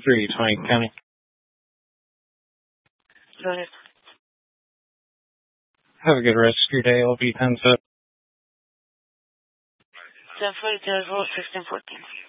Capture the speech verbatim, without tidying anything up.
three, Twenty County. Go ahead. Have a good rest of your day. I'll be ten up. seven forty-two, sixteen fourteen.